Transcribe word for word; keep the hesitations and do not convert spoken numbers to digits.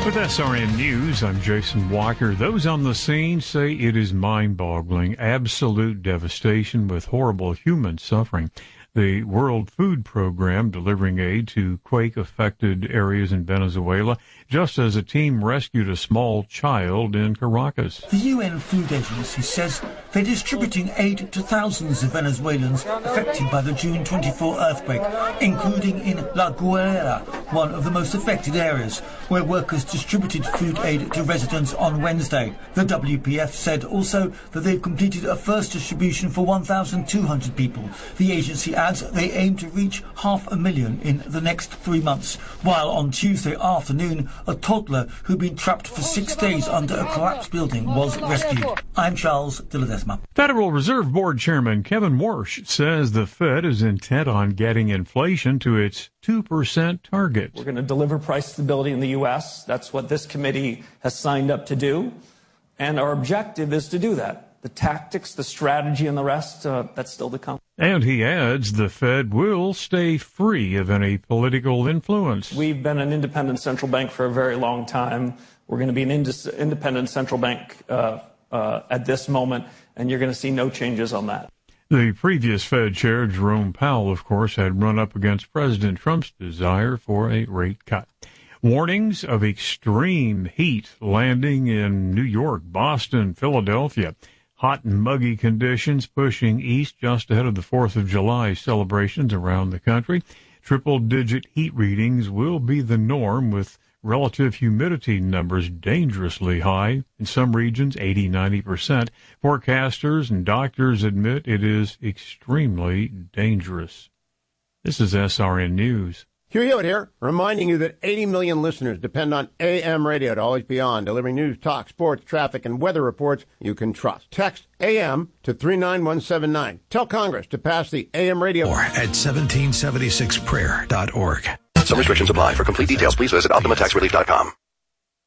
With S R N News, I'm Jason Walker. Those on the scene say it is mind-boggling, absolute devastation with horrible human suffering. The World Food Program delivering aid to quake-affected areas in Venezuela, just as a team rescued a small child in Caracas. The U N Food Agency says they're distributing aid to thousands of Venezuelans affected by the June twenty-fourth earthquake, including in La Guaira, one of the most affected areas, where workers distributed food aid to residents on Wednesday. The W P F said also that they've completed a first distribution for one thousand two hundred people. The agency adds they aim to reach half a million in the next three months, while on Tuesday afternoon, a toddler who'd been trapped for six days under a collapsed building was rescued. I'm Charles de Ledesma. Federal Reserve Board Chairman Kevin Warsh says the Fed is intent on getting inflation to its two percent target. We're going to deliver price stability in the U S. That's what this committee has signed up to do. And our objective is to do that. The tactics, the strategy, and the rest, uh, that's still to come. And he adds the Fed will stay free of any political influence. We've been an independent central bank for a very long time. We're going to be an ind- independent central bank uh, uh, at this moment, and you're going to see no changes on that. The previous Fed chair, Jerome Powell, of course, had run up against President Trump's desire for a rate cut. Warnings of extreme heat landing in New York, Boston, Philadelphia. Hot and muggy conditions pushing east just ahead of the fourth of July celebrations around the country. Triple-digit heat readings will be the norm, with relative humidity numbers dangerously high. In some regions, eighty, ninety percent. Forecasters and doctors admit it is extremely dangerous. This is S R N News. Hugh Hewitt here, reminding you that eighty million listeners depend on A M radio to always be on, delivering news, talk, sports, traffic, and weather reports you can trust. Text A M to three nine one seven nine. Tell Congress to pass the A M radio. Or at seventeen seventy-six prayer dot org. Some restrictions apply. For complete details, please visit optima tax relief dot com.